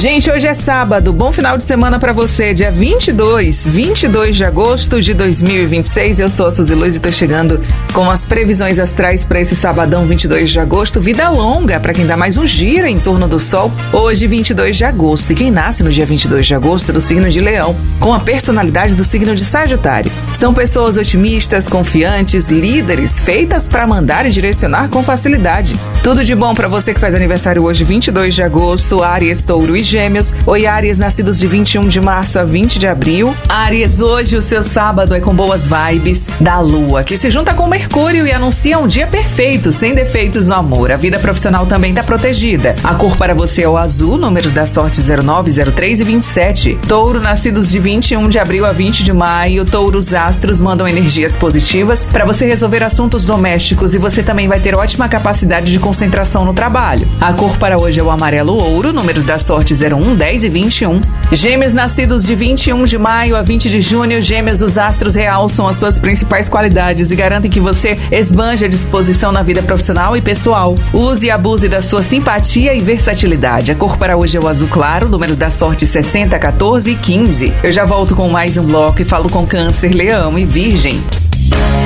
Gente, hoje é sábado, bom final de semana pra você, dia 22 de agosto de 2026. Eu sou a Suzy Luiz e tô chegando com as previsões astrais pra esse sabadão 22 de agosto. Vida longa pra quem dá mais um giro em torno do sol. Hoje, 22 de agosto, e quem nasce no dia 22 de agosto é do signo de Leão, com a personalidade do signo de Sagitário. São pessoas otimistas, confiantes, líderes, feitas pra mandar e direcionar com facilidade. Tudo de bom pra você que faz aniversário hoje, 22 de agosto, Áries, Touro e Gêmeos. Oi, Áries, nascidos de 21 de março a 20 de abril. Áries, hoje o seu sábado é com boas vibes da Lua, que se junta com Mercúrio e anuncia um dia perfeito, sem defeitos no amor. A vida profissional também tá protegida. A cor para você é o azul, números da sorte 09, 03 e 27. Touro, nascidos de 21 de abril a 20 de maio. Touro, os astros mandam energias positivas para você resolver assuntos domésticos e você também vai ter ótima capacidade de concentração no trabalho. A cor para hoje é o amarelo ouro, números da sorte 01, 10 e 21. Gêmeos, nascidos de 21 de maio a 20 de junho. Gêmeos, os astros realçam as suas principais qualidades e garantem que você esbanje a disposição na vida profissional e pessoal. Use e abuse da sua simpatia e versatilidade. A cor para hoje é o azul claro, números da sorte 60, 14 e 15. Eu já volto com mais um bloco e falo com Câncer, Leão e Virgem.